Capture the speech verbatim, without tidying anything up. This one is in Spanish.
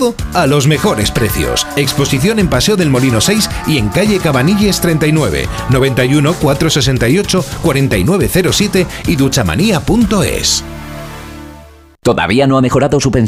todo a los mejores precios. Exposición en Paseo del Molino seis y en calle Cabanilles treinta y nueve, noventa y uno, cuatrocientos sesenta y ocho, cuarenta y nueve cero siete y duchamanía punto es. ¿Todavía no ha mejorado su pensión?